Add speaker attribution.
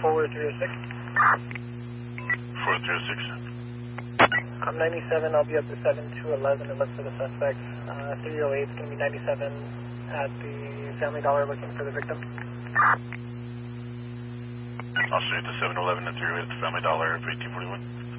Speaker 1: 4306.
Speaker 2: 4306.
Speaker 1: I'm 97, I'll be up to 7211 and look for the suspect. 308 is going to be 97 at the Family Dollar looking for the victim.
Speaker 2: I'll show you to 711 and 308 at the Family Dollar for 1841.